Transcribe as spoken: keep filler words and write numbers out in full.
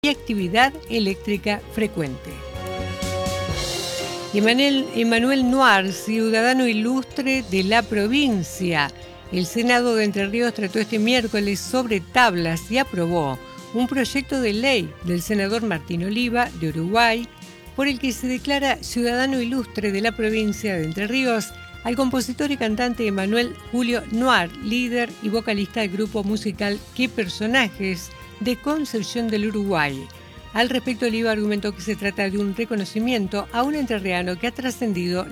y actividad eléctrica frecuente. Emmanuel, Emmanuel Noir, ciudadano ilustre de la provincia. El Senado de Entre Ríos trató este miércoles sobre tablas y aprobó un proyecto de ley del senador Martín Oliva, de Uruguay, por el que se declara ciudadano ilustre de la provincia de Entre Ríos al compositor y cantante Emmanuel Julio Noir, líder y vocalista del grupo musical Qué Personajes de Concepción del Uruguay. Al respecto, Oliva argumentó que se trata de un reconocimiento a un entrerriano que ha trascendido